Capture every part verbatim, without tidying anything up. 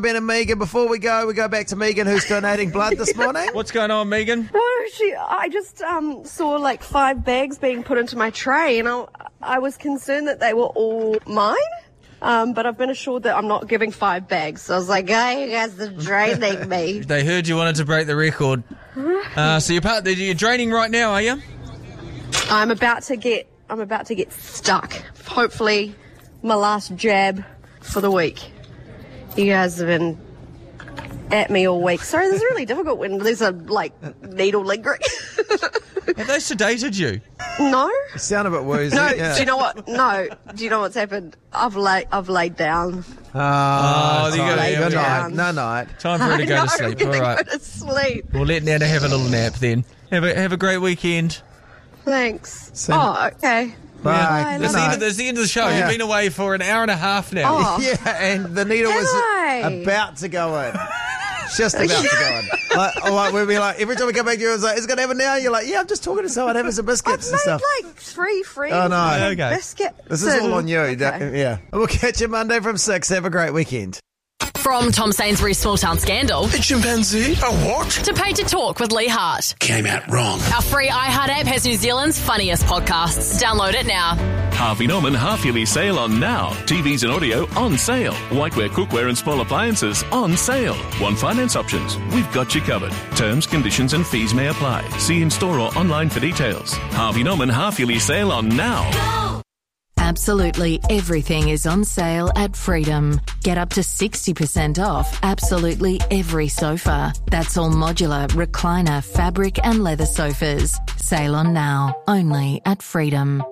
Ben and Megan, before we go, we go back to Megan, who's donating blood this morning. What's going on, Megan? Oh, she, I just um, saw like five bags being put into my tray, and I, I was concerned that they were all mine. Um, but I've been assured that I'm not giving five bags. So I was like, hey, you guys are draining me. They heard you wanted to break the record. Uh, so you're part, you're draining right now, are you? I'm about to get, I'm about to get stuck. Hopefully, my last jab for the week. You guys have been at me all week. Sorry, this is really difficult when there's a, like, needle lingering. Have they sedated you? No. You sound a bit woozy. No, yeah. do you know what? No. Do you know what's happened? I've laid, I've laid down. Oh, Oh, there you go, sorry. there Good we go. night. No night. Time for her to I go know, to sleep. I'm gonna All right. go to sleep. We'll let Nana have a little nap then. Have a have a great weekend. Thanks. See- Oh, okay. Bye. Bye. Good That's the, end night. of, that's the end of the show. Yeah. You've been away for an hour and a half now. Oh. Yeah, and the needle Have was I? about to go in. Just about to go in. Like, like we'll be like, every time we come back to you, it's like, is it going to happen now? You're like, yeah, I'm just talking to someone, having some biscuits I've and stuff. made like three friends. Oh, no. with Okay. Biscuit. This is all on you. Okay. That- yeah. We'll catch you Monday from six. Have a great weekend. From Tom Sainsbury's Small Town Scandal A chimpanzee? A what? to Paid to Talk with Lee Hart. Came out wrong. Our free iHeart app has New Zealand's funniest podcasts. Download it now. Harvey Norman half-yearly sale on now. T Vs and audio on sale. Whiteware, cookware and small appliances on sale. Want finance options? We've got you covered. Terms, conditions and fees may apply. See in store or online for details. Harvey Norman half-yearly sale on now. Absolutely everything is on sale at Freedom. Get up to sixty percent off absolutely every sofa. That's all modular, recliner, fabric and leather sofas. Sale on now, only at Freedom.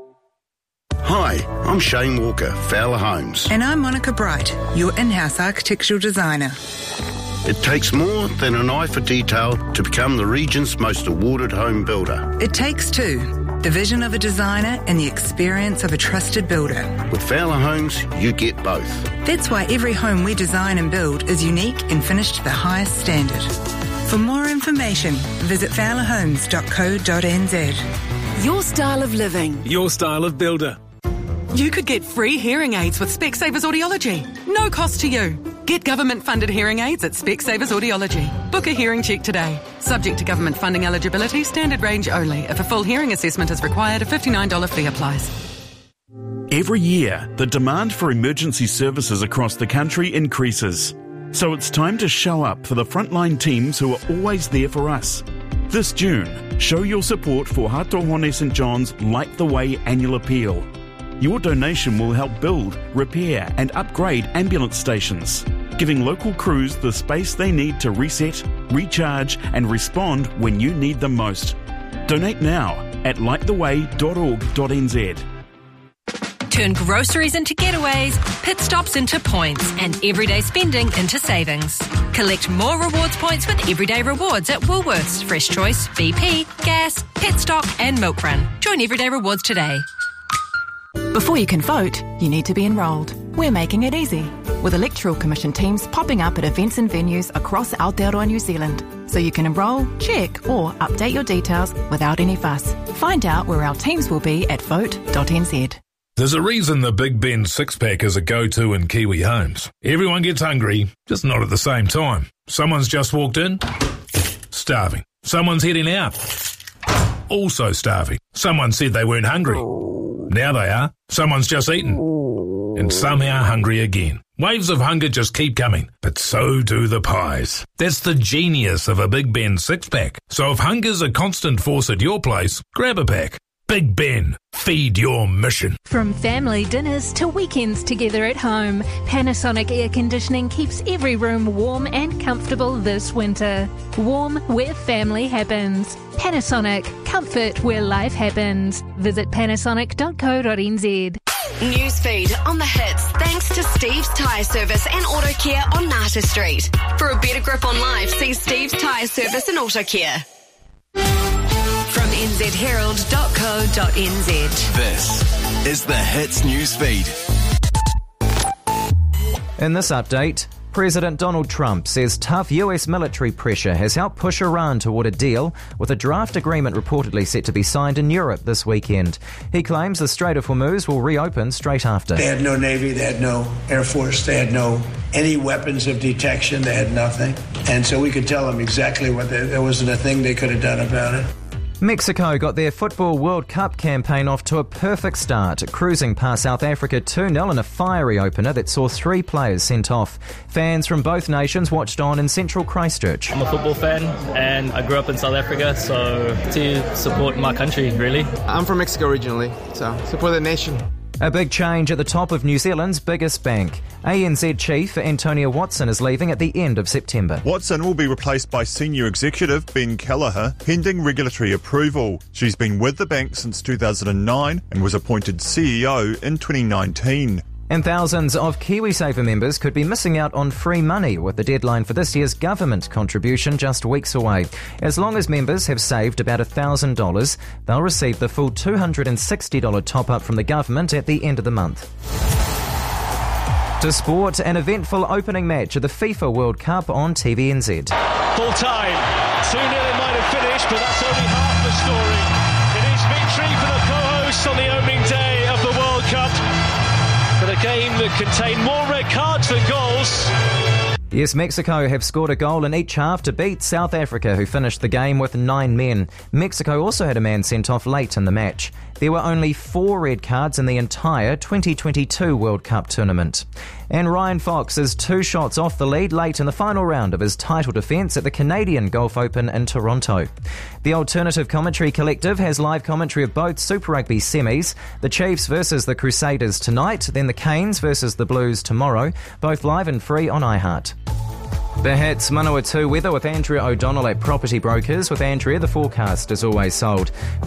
Hi, I'm Shane Walker, Fowler Homes. And I'm Monica Bright, your in-house architectural designer. It takes more than an eye for detail to become the region's most awarded home builder. It takes two, the vision of a designer and the experience of a trusted builder. With Fowler Homes, you get both. That's why every home we design and build is unique and finished to the highest standard. For more information, visit fowler homes dot co dot n z. Your style of living. Your style of builder. You could get free hearing aids with Specsavers Audiology. No cost to you. Get government-funded hearing aids at Specsavers Audiology. Book a hearing check today. Subject to government funding eligibility, standard range only. If a full hearing assessment is required, a fifty-nine dollars fee applies. Every year, the demand for emergency services across the country increases. So it's time to show up for the frontline teams who are always there for us. This June, show your support for Hatohone St John's Light the Way annual appeal. Your donation will help build, repair and upgrade ambulance stations, giving local crews the space they need to reset, recharge and respond when you need them most. Donate now at light the way dot org dot n z. Turn groceries into getaways, pit stops into points, and everyday spending into savings. Collect more rewards points with Everyday Rewards at Woolworths, Fresh Choice, B P, Gas, Petstock and Milk Run. Join Everyday Rewards today. Before you can vote, you need to be enrolled. We're making it easy, with Electoral Commission teams popping up at events and venues across Aotearoa New Zealand, so you can enrol, check or update your details without any fuss. Find out where our teams will be at vote dot n z. There's a reason the Big Ben six-pack is a go-to in Kiwi homes. Everyone gets hungry, just not at the same time. Someone's just walked in, starving. Someone's heading out, also starving. Someone said they weren't hungry. Now they are. Someone's just eaten. And somehow hungry again. Waves of hunger just keep coming, but so do the pies. That's the genius of a Big Ben six-pack. So if hunger's a constant force at your place, grab a pack. Big Ben, feed your mission. From family dinners to weekends together at home, Panasonic Air Conditioning keeps every room warm and comfortable this winter. Warm where family happens. Panasonic, comfort where life happens. Visit panasonic dot co dot n z. Newsfeed on the hits thanks to Steve's Tyre Service and Auto Care on Nata Street. For a better grip on life, see Steve's Tyre Service and Auto Care. From n z herald dot co dot n z. This is the Hits Newsfeed. In this update, President Donald Trump says tough U S military pressure has helped push Iran toward a deal, with a draft agreement reportedly set to be signed in Europe this weekend. He claims the Strait of Hormuz will reopen straight after. They had no Navy, they had no Air Force, they had no any weapons of detection, they had nothing. And so we could tell them exactly what they, there wasn't a thing they could have done about it. Mexico got their Football World Cup campaign off to a perfect start, cruising past South Africa two nil in a fiery opener that saw three players sent off. Fans from both nations watched on in central Christchurch. I'm a football fan and I grew up in South Africa, so to support my country, really. I'm from Mexico originally, so support the nation. A big change at the top of New Zealand's biggest bank. A N Z chief Antonia Watson is leaving at the end of September. Watson will be replaced by senior executive Ben Kelleher, pending regulatory approval. She's been with the bank since two thousand nine and was appointed C E O in twenty nineteen. And thousands of KiwiSaver members could be missing out on free money with the deadline for this year's government contribution just weeks away. As long as members have saved about one thousand dollars, they'll receive the full two hundred sixty dollars top-up from the government at the end of the month. To sport, an eventful opening match of the FIFA World Cup on T V N Z. Full time. two nil it might have finished, but that's only half the story. It is victory for the co-hosts on the opening day of the World Cup. But a game that contained more red cards than goals. Yes, Mexico have scored a goal in each half to beat South Africa, who finished the game with nine men. Mexico also had a man sent off late in the match. There were only four red cards in the entire twenty twenty-two World Cup tournament. And Ryan Fox is two shots off the lead late in the final round of his title defence at the Canadian Golf Open in Toronto. The Alternative Commentary Collective has live commentary of both Super Rugby semis, the Chiefs versus the Crusaders tonight, then the Canes versus the Blues tomorrow, both live and free on iHeart. The Hits Manawatu weather with Andrea O'Donnell at Property Brokers. With Andrea, the forecast is always sold.